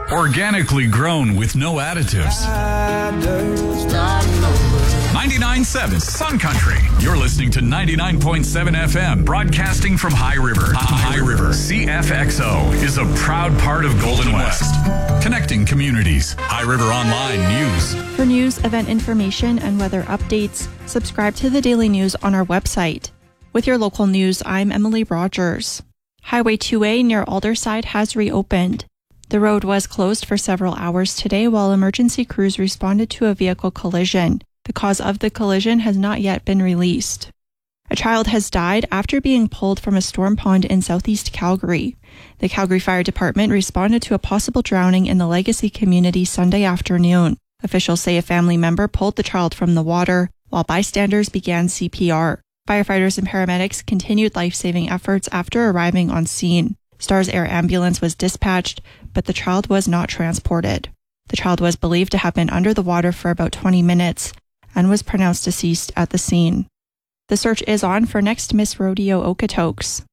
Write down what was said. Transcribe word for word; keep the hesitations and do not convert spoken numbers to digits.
Organically grown with no additives. ninety-nine point seven Sun Country. You're listening to ninety-nine point seven F M, broadcasting from High River. High River. C F X O is a proud part of Golden West. Connecting communities. High River Online News. For news, event information, and weather updates, subscribe to the Daily News on our website. With your local news, I'm Emily Rogers. Highway two A near Alderside has reopened. The road was closed for several hours today while emergency crews responded to a vehicle collision. The cause of the collision has not yet been released. A child has died after being pulled from a storm pond in southeast Calgary. The Calgary Fire Department responded to a possible drowning in the Legacy community Sunday afternoon. Officials say a family member pulled the child from the water while bystanders began C P R. Firefighters and paramedics continued life-saving efforts after arriving on scene. Stars Air Ambulance was dispatched, but the child was not transported. The child was believed to have been under the water for about twenty minutes and was pronounced deceased at the scene. The search is on for next Miss Rodeo Okotoks.